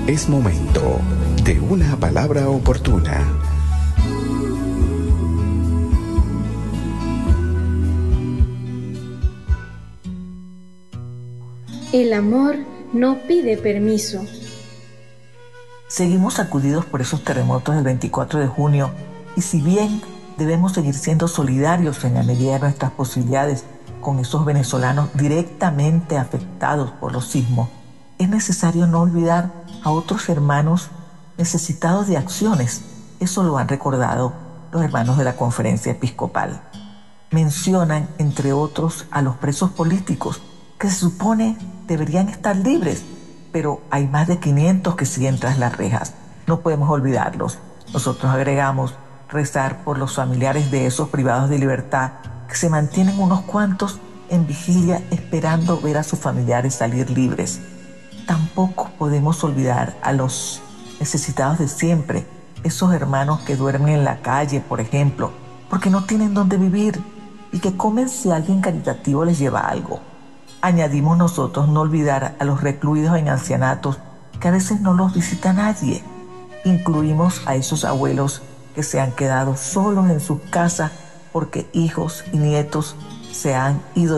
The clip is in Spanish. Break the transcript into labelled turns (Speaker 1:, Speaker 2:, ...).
Speaker 1: Es momento de una palabra oportuna.
Speaker 2: El amor no pide permiso.
Speaker 3: Seguimos sacudidos por esos terremotos del 24 de junio y si bien debemos seguir siendo solidarios en la medida de nuestras posibilidades con esos venezolanos directamente afectados por los sismos, es necesario no olvidar a otros hermanos necesitados de acciones. Eso lo han recordado los hermanos de la Conferencia Episcopal. Mencionan, entre otros, a los presos políticos, que se supone deberían estar libres, pero hay más de 500 que siguen tras las rejas. No podemos olvidarlos. Nosotros agregamos rezar por los familiares de esos privados de libertad, que se mantienen unos cuantos en vigilia esperando ver a sus familiares salir libres. Tampoco podemos olvidar a los necesitados de siempre, esos hermanos que duermen en la calle, por ejemplo, porque no tienen dónde vivir y que comen si alguien caritativo les lleva algo. Añadimos nosotros no olvidar a los recluidos en ancianatos que a veces no los visita nadie. Incluimos a esos abuelos que se han quedado solos en sus casas porque hijos y nietos se han ido